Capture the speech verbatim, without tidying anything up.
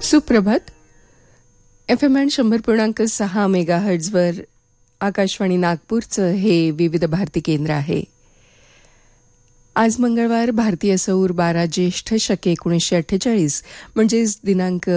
सुप्रभात. F M N शंभर पूर्णांक सहा मेगा हर्ट्झवर आकाशवाणी नागपूरचं हे विविध भारती केंद्र आहे. आज मंगळवार, भारतीय सौर बारा ज्येष्ठ शके एकोणीसशे अठ्ठेचाळीस म्हणजेच दिनांक